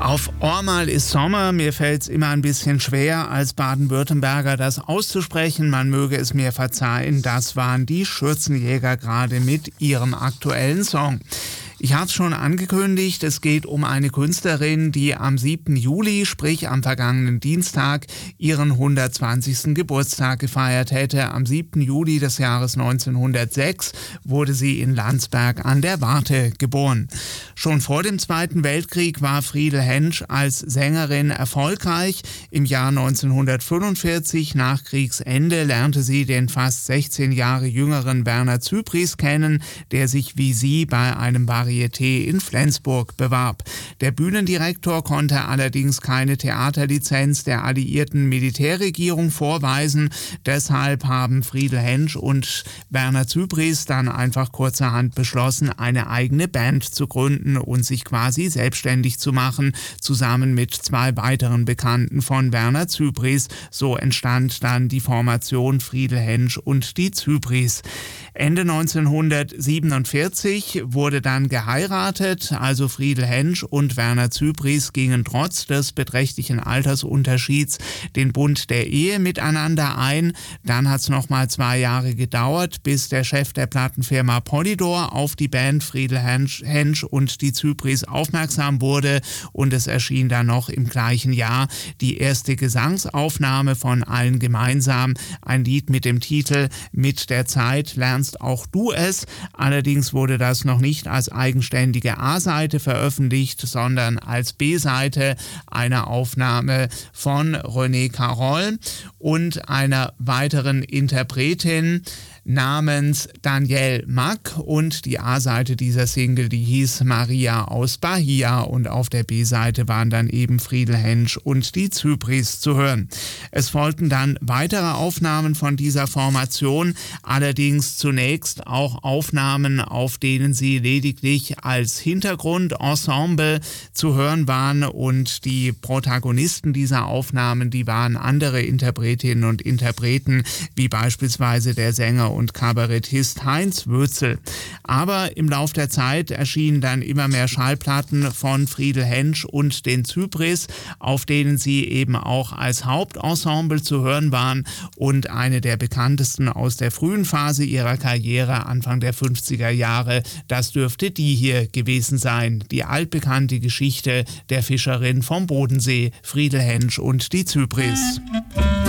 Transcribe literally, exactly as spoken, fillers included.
Auf einmal ist Sommer, mir fällt es immer ein bisschen schwer, als Baden-Württemberger das auszusprechen. Man möge es mir verzeihen, das waren die Schürzenjäger gerade mit ihrem aktuellen Song. Ich habe es schon angekündigt, es geht um eine Künstlerin, die am siebten Juli, sprich am vergangenen Dienstag, ihren hundertzwanzigsten Geburtstag gefeiert hätte. Am siebten Juli des Jahres neunzehnhundertsechs wurde sie in Landsberg an der Warthe geboren. Schon vor dem Zweiten Weltkrieg war Friedel Hensch als Sängerin erfolgreich. Im Jahr neunzehnhundertfünfundvierzig, nach Kriegsende, lernte sie den fast sechzehn Jahre jüngeren Werner Zypries kennen, der sich wie sie bei einem Varieté in Flensburg bewarb. Der Bühnendirektor konnte allerdings keine Theaterlizenz der alliierten Militärregierung vorweisen. Deshalb haben Friedel Hensch und Werner Zypries dann einfach kurzerhand beschlossen, eine eigene Band zu gründen und sich quasi selbstständig zu machen, zusammen mit zwei weiteren Bekannten von Werner Zypries. So entstand dann die Formation Friedel Hensch und die Zypries. Ende neunzehnhundertsiebenundvierzig wurde dann geheiratet, also Friedel Hensch und Werner Zypries gingen trotz des beträchtlichen Altersunterschieds den Bund der Ehe miteinander ein. Dann hat es nochmal zwei Jahre gedauert, bis der Chef der Plattenfirma Polydor auf die Band Friedel Hensch, Hensch und die Zypries aufmerksam wurde und es erschien dann noch im gleichen Jahr die erste Gesangsaufnahme von allen gemeinsam, ein Lied mit dem Titel Mit der Zeit lernst auch du es. Allerdings wurde das noch nicht als eigenständige A-Seite veröffentlicht, sondern als B-Seite einer Aufnahme von René Carol und einer weiteren Interpretin namens Danielle Mack, und die A-Seite dieser Single, die hieß Maria aus Bahia, und auf der B-Seite waren dann eben Friedel Hensch und die Zypries zu hören. Es folgten dann weitere Aufnahmen von dieser Formation, allerdings zunächst auch Aufnahmen, auf denen sie lediglich als Hintergrundensemble zu hören waren, und die Protagonisten dieser Aufnahmen, die waren andere Interpretinnen und Interpreten, wie beispielsweise der Sänger und Kabarettist Heinz Wötzel. Aber im Lauf der Zeit erschienen dann immer mehr Schallplatten von Friedel Hensch und den Zypries, auf denen sie eben auch als Hauptensemble zu hören waren, und eine der bekanntesten aus der frühen Phase ihrer Karriere, Anfang der fünfziger Jahre, das dürfte die hier gewesen sein, die altbekannte Geschichte der Fischerin vom Bodensee, Friedel Hensch und die Zypries.